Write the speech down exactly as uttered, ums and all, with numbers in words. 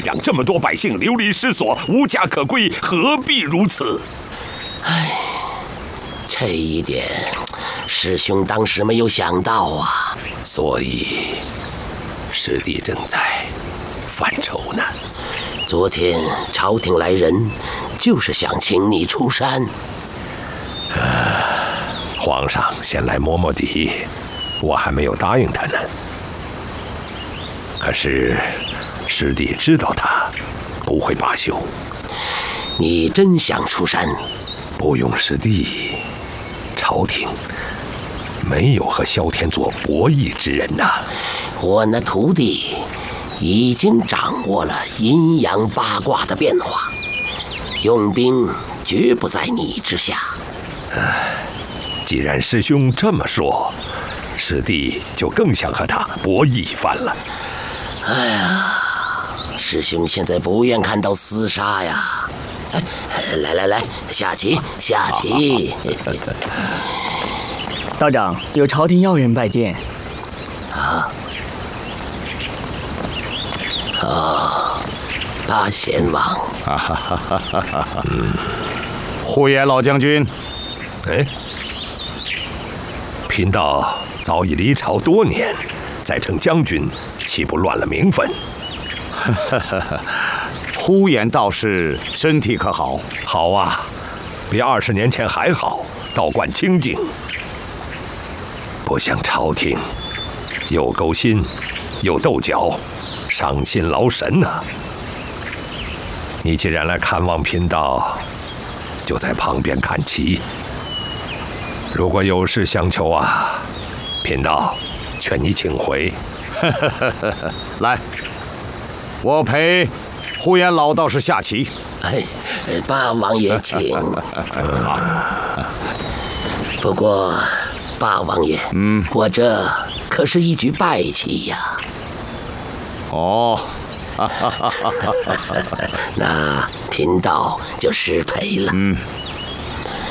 养这么多百姓流离失所，无家可归，何必如此？ 唉，这一点师兄当时没有想到啊。 所以，师弟正在犯愁呢。 昨天朝廷来人，就是想请你出山。 啊，皇上先来摸摸底，我还没有答应他呢。可是，师弟知道他不会罢休。 你真想出山？ 不用师弟，朝廷没有和萧天做博弈之人呐、啊。 我那徒弟已经掌握了阴阳八卦的变化，用兵绝不在你之下。 唉，既然师兄这么说，师弟就更想和他博弈一番了。 哎呀，师兄现在不愿看到厮杀呀！哎，来来来，下棋下棋。 道长，有朝廷要员拜见。 啊？哦，八贤王。 哈哈哈哈哈哈！嗯，呼延老将军。 哎，贫道早已离朝多年，再称将军，岂不乱了名分？ 哈哈哈！呼延道士身体可好？ 好啊，比二十年前还好，道观清净。不像朝廷，又勾心，又斗角，伤心劳神呐、啊。你既然来看望贫道，就在旁边看棋。如果有事相求啊，贫道劝你请回。 来，我陪呼延老道士下棋。 哎，八王爷请。不过，八王爷，嗯，我这可是一局败棋呀。 哦， 那贫道就失陪了。 嗯，